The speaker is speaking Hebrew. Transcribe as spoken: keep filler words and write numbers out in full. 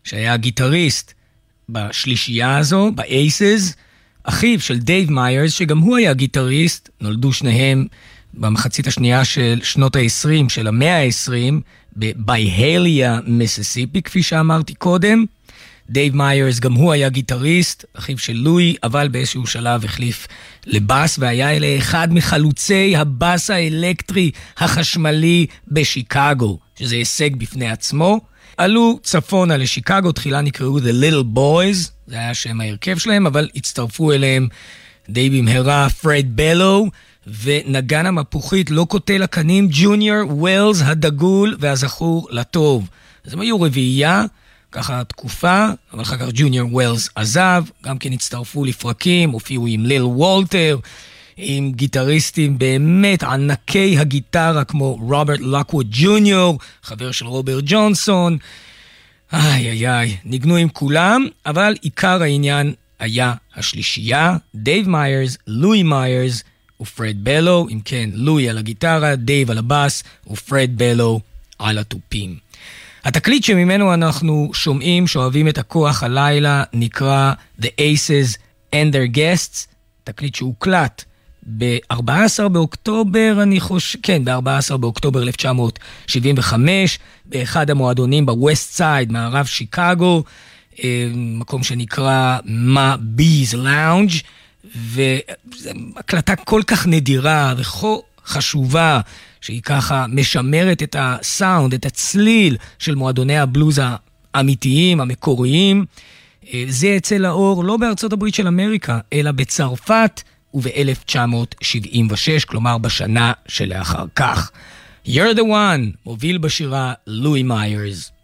שהיה גיטריסט בשלישייה הזו, ב-Aces, אחיו של דייב מיירס, שגם הוא היה גיטריסט, נולדו שניהם במחצית השנייה של שנות ה-עשרים, של המאה ה-עשרים, בבייהליה, מיסיסיפי, כפי שאמרתי קודם. דייב מיירס גם הוא היה גיטריסט, אחיו של לואי, אבל באיזשהו שלב החליף לבאס, והיה אלה אחד מחלוצי הבאס האלקטרי החשמלי בשיקגו, שזה הישג בפני עצמו. עלו צפונה לשיקגו, תחילה נקראו The Little Boys, זה היה שם ההרכב שלהם, אבל הצטרפו אליהם די במהרה פרד בלו, ונגן המפוחית לא קוטל הקנים ג'וניור ווילס הדגול והזכור לטוב. אז הם היו רביעייה, ככה תקופה, אבל אחר כך ג'וניור ווילס עזב, גם כן הצטרפו לפרקים, הופיעו עם ליל וולטר, עם גיטריסטים באמת ענקי הגיטרה כמו רוברט לוקווד ג'וניור, חבר של רוברט ג'ונסון. איי איי איי, ניגנו עם כולם, אבל עיקר העניין היה השלישייה, דייב מיירס, לואי מיירס ופרד בלו. אם כן, לואי על הגיטרה, דייב על הבאס ופרד בלו על התופים. התקליט שממנו אנחנו שומעים, שאוהבים את הכוח הלילה, נקרא The Aces and Their Guests, תקליט שהוקלט ב-ארבעה עשר באוקטובר, אני חושב, כן, ב-ארבעה עשר באוקטובר אלף תשע מאות שבעים וחמש, באחד המועדונים בווסט סייד, מערב שיקגו, מקום שנקרא מה ביז לאונג', והקלטה כל כך נדירה וכה חשובה, שהיא ככה משמרת את הסאונד, את הצליל של מועדוני הבלוז האמיתיים, המקוריים. זה יצא לאור לא בארצות הברית של אמריקה, אלא בצרפת וב-אלף תשע מאות שבעים ושש, כלומר בשנה שלאחר כך. You're the one, מוביל בשירה לואי מיירס.